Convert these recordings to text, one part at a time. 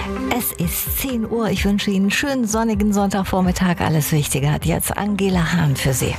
Es ist 10 Uhr. Ich wünsche Ihnen einen schönen sonnigen Sonntagvormittag. Alles Wichtige hat jetzt Angela Hahn für Sie.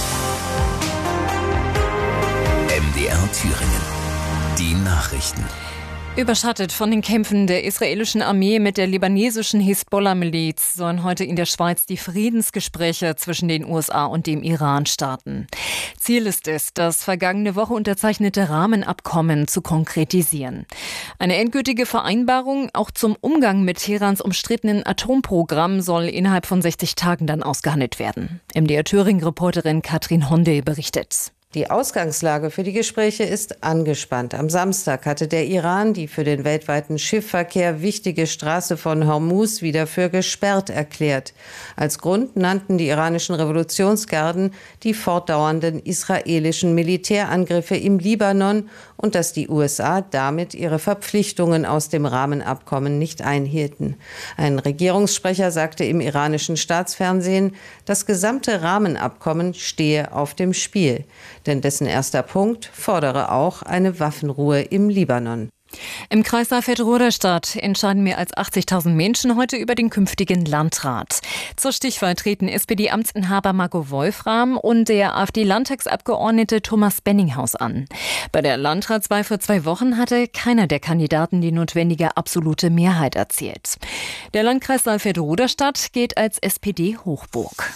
MDR Thüringen. Die Nachrichten. Überschattet von den Kämpfen der israelischen Armee mit der libanesischen Hisbollah-Miliz sollen heute in der Schweiz die Friedensgespräche zwischen den USA und dem Iran starten. Ziel ist es, das vergangene Woche unterzeichnete Rahmenabkommen zu konkretisieren. Eine endgültige Vereinbarung auch zum Umgang mit Teherans umstrittenen Atomprogramm soll innerhalb von 60 Tagen dann ausgehandelt werden. MDR Thüringen-Reporterin Katrin Honde berichtet. Die Ausgangslage für die Gespräche ist angespannt. Am Samstag hatte der Iran die für den weltweiten Schiffverkehr wichtige Straße von Hormuz wieder für gesperrt erklärt. Als Grund nannten die iranischen Revolutionsgarden die fortdauernden israelischen Militärangriffe im Libanon und dass die USA damit ihre Verpflichtungen aus dem Rahmenabkommen nicht einhielten. Ein Regierungssprecher sagte im iranischen Staatsfernsehen, das gesamte Rahmenabkommen stehe auf dem Spiel. Denn dessen erster Punkt fordere auch eine Waffenruhe im Libanon. Im Kreis Saalfeld-Roderstadt entscheiden mehr als 80.000 Menschen heute über den künftigen Landrat. Zur Stichwahl treten SPD-Amtsinhaber Marco Wolfram und der AfD-Landtagsabgeordnete Thomas Benninghaus an. Bei der Landratswahl vor 2 Wochen hatte keiner der Kandidaten die notwendige absolute Mehrheit erzielt. Der Landkreis Saalfeld-Roderstadt gilt als SPD-Hochburg.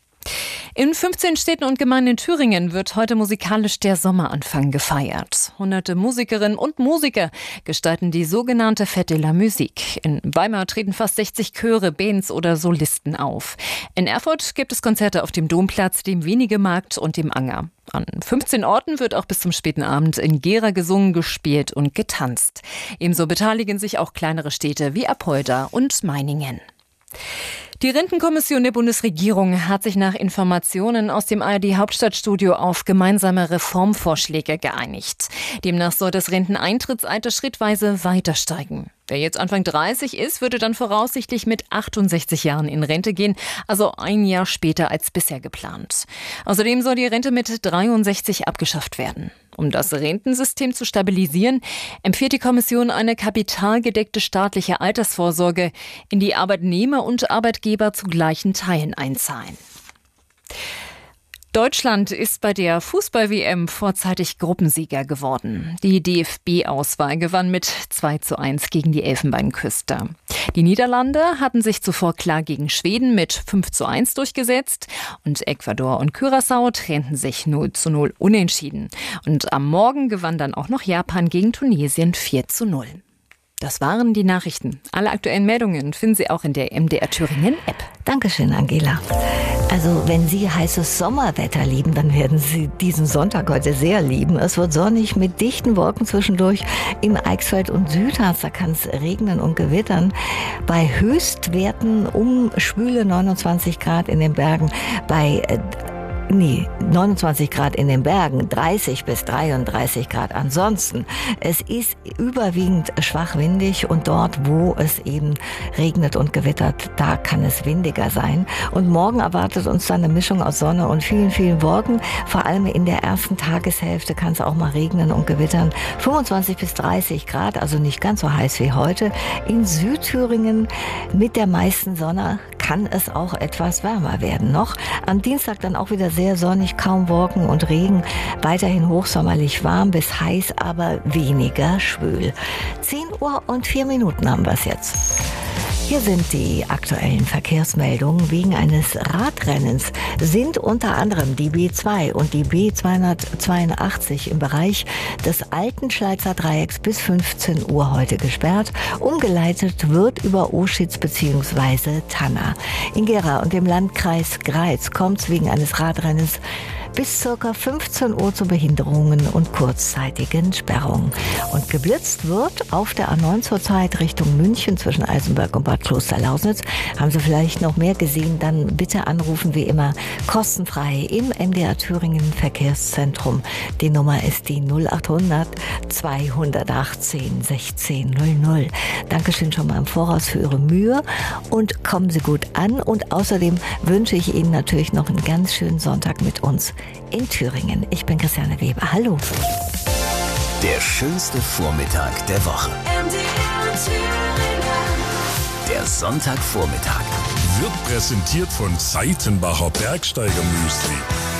In 15 Städten und Gemeinden in Thüringen wird heute musikalisch der Sommeranfang gefeiert. Hunderte Musikerinnen und Musiker gestalten die sogenannte Fête de la Musique. In Weimar treten fast 60 Chöre, Bands oder Solisten auf. In Erfurt gibt es Konzerte auf dem Domplatz, dem Wenigemarkt und dem Anger. An 15 Orten wird auch bis zum späten Abend in Gera gesungen, gespielt und getanzt. Ebenso beteiligen sich auch kleinere Städte wie Apolda und Meiningen. Die Rentenkommission der Bundesregierung hat sich nach Informationen aus dem ARD-Hauptstadtstudio auf gemeinsame Reformvorschläge geeinigt. Demnach soll das Renteneintrittsalter schrittweise weiter steigen. Wer jetzt Anfang 30 ist, würde dann voraussichtlich mit 68 Jahren in Rente gehen, also ein Jahr später als bisher geplant. Außerdem soll die Rente mit 63 abgeschafft werden. Um das Rentensystem zu stabilisieren, empfiehlt die Kommission eine kapitalgedeckte staatliche Altersvorsorge, in die Arbeitnehmer und Arbeitgeber zu gleichen Teilen einzahlen. Deutschland ist bei der Fußball-WM vorzeitig Gruppensieger geworden. Die DFB-Auswahl gewann mit 2:1 gegen die Elfenbeinküste. Die Niederlande hatten sich zuvor klar gegen Schweden mit 5:1 durchgesetzt und Ecuador und Curaçao trennten sich 0:0 unentschieden. Und am Morgen gewann dann auch noch Japan gegen Tunesien 4:0. Das waren die Nachrichten. Alle aktuellen Meldungen finden Sie auch in der MDR Thüringen App. Dankeschön, Angela. Also, wenn Sie heißes Sommerwetter lieben, dann werden Sie diesen Sonntag heute sehr lieben. Es wird sonnig mit dichten Wolken zwischendurch im Eichsfeld und Südharz. Da kann es regnen und gewittern. Bei Höchstwerten schwüle 29 Grad in den Bergen, 29 Grad in den Bergen, 30 bis 33 Grad ansonsten. Es ist überwiegend schwach windig und dort, wo es eben regnet und gewittert, da kann es windiger sein. Und morgen erwartet uns dann eine Mischung aus Sonne und vielen, vielen Wolken. Vor allem in der ersten Tageshälfte kann es auch mal regnen und gewittern. 25 bis 30 Grad, also nicht ganz so heiß wie heute. In Südthüringen mit der meisten Sonne kann es auch etwas wärmer werden noch. Am Dienstag dann auch wieder sehr sonnig, kaum Wolken und Regen. Weiterhin hochsommerlich warm bis heiß, aber weniger schwül. 10:04 haben wir es jetzt. Hier sind die aktuellen Verkehrsmeldungen. Wegen eines Radrennens sind unter anderem die B2 und die B282 im Bereich des alten Schleizer Dreiecks bis 15 Uhr heute gesperrt. Umgeleitet wird über Oschitz bzw. Tanna. In Gera und dem Landkreis Greiz kommt es wegen eines Radrennens bis ca. 15 Uhr zu Behinderungen und kurzzeitigen Sperrungen. Und geblitzt wird auf der A9 zurzeit Richtung München zwischen Eisenberg und Bad Klosterlausnitz. Haben Sie vielleicht noch mehr gesehen, dann bitte anrufen, wie immer, kostenfrei im MDR Thüringen Verkehrszentrum. Die Nummer ist die 0800 218 1600. Dankeschön schon mal im Voraus für Ihre Mühe und kommen Sie gut an. Und außerdem wünsche ich Ihnen natürlich noch einen ganz schönen Sonntag mit uns in Thüringen. Ich bin Christiane Weber. Hallo. Der schönste Vormittag der Woche. MDR Thüringen. Der Sonntagvormittag. Wird präsentiert von Seitenbacher Bergsteiger Müsli.